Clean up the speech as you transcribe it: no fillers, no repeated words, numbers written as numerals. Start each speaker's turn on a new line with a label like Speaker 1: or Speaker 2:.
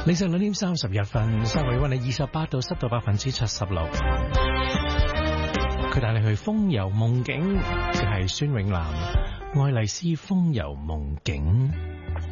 Speaker 1: 凌晨2:31，室內溫度28度，濕度76%。佢帶你去風遊夢境，佢係孫永南，愛麗絲風遊夢境。